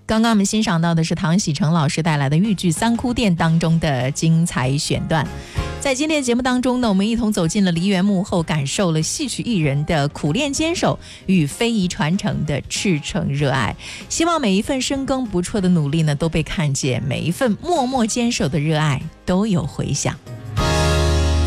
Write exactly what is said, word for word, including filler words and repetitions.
刚刚我们欣赏到的是唐喜成老师带来的豫剧《三哭殿》当中的精彩选段。在今天的节目当中呢，我们一同走进了梨园幕后，感受了戏曲艺人的苦练坚守与非遗传承的赤诚热爱。希望每一份深耕不辍的努力呢，都被看见，每一份默默坚守的热爱都有回响。